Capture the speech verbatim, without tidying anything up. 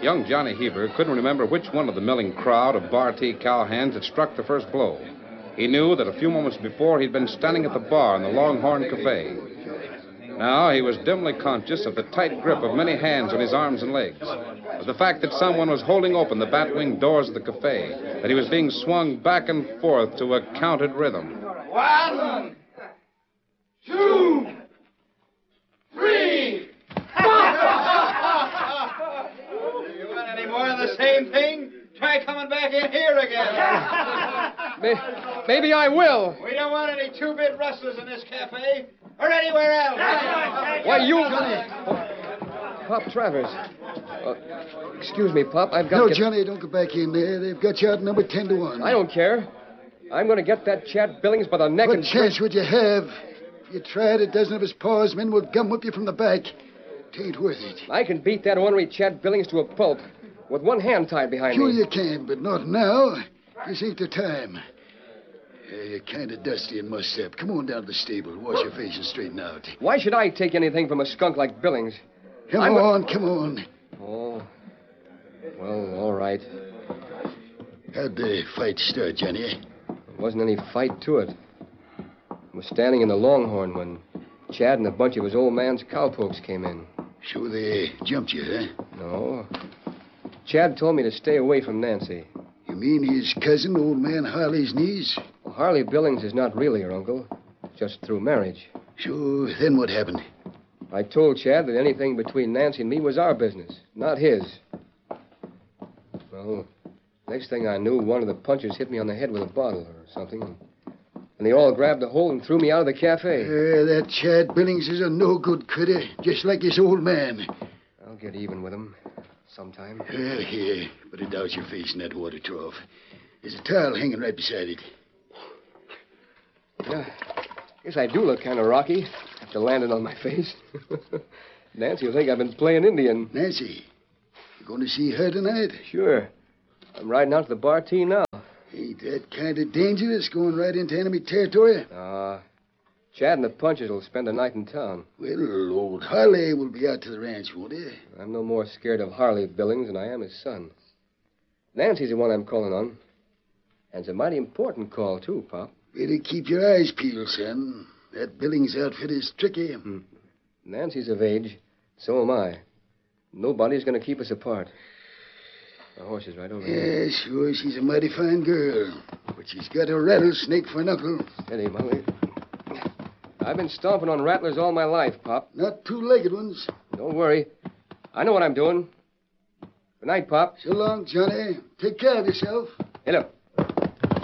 Young Johnny Heber couldn't remember which one of the milling crowd of Bar T cowhands had struck the first blow. He knew that a few moments before he'd been standing at the bar in the Longhorn Cafe. Now he was dimly conscious of the tight grip of many hands on his arms and legs, of the fact that someone was holding open the bat-wing doors of the cafe, that he was being swung back and forth to a counted rhythm. One, two, three. You want any more of the same thing? Try coming back in here again. Maybe I will. We don't want any two-bit rustlers in this cafe or anywhere else. Why, you... Pop Travers. Uh, excuse me, Pop. I've got No, to get... Johnny, don't go back in there. They've got you out number ten to one. I don't care. I'm going to get that Chad Billings by the neck what and... What chance would you have? If you tried, a dozen of his paws men would gum whip you from the back. It ain't worth it. I can beat that ornery Chad Billings to a pulp with one hand tied behind sure me. Sure you can, but not now. This ain't the time. Yeah, you're kind of dusty and mussed up. Come on down to the stable. Wash your face and straighten out. Why should I take anything from a skunk like Billings? Come I'm on, a... come on. Oh. Well, all right. How'd the fight start, Johnny? There wasn't any fight to it. I was standing in the Longhorn when Chad and a bunch of his old man's cowpokes came in. So they jumped you, huh? No. Chad told me to stay away from Nancy. You mean his cousin, old man Harley's niece? Well, Harley Billings is not really her uncle, just through marriage. So then what happened? I told Chad that anything between Nancy and me was our business, not his. Well, next thing I knew, one of the punchers hit me on the head with a bottle or something, and, and they all grabbed a hold and threw me out of the cafe. Uh, that Chad Billings is a no-good critter, just like his old man. I'll get even with him sometime. Well, here, put it down your face in that water trough. There's a towel hanging right beside it. Yeah, guess I do look kind of rocky after landing on my face. Nancy will think I've been playing Indian. Nancy, you going to see her tonight? Sure. I'm riding out to the Bar T now. Ain't that kind of dangerous, going right into enemy territory? Ah, uh, Chad and the punchers will spend the night in town. Well, old Harley will be out to the ranch, won't he? I'm no more scared of Harley Billings than I am his son. Nancy's the one I'm calling on. And it's a mighty important call, too, Pop. Better keep your eyes peeled, son. That Billings outfit is tricky. Hmm. Nancy's of age. So am I. Nobody's going to keep us apart. The horse is right over here. Yeah, sure, she's a mighty fine girl. But she's got a rattlesnake for an uncle. Steady, Molly. I've been stomping on rattlers all my life, Pop. Not two-legged ones. Don't worry. I know what I'm doing. Good night, Pop. So long, Johnny. Take care of yourself. Hey, look.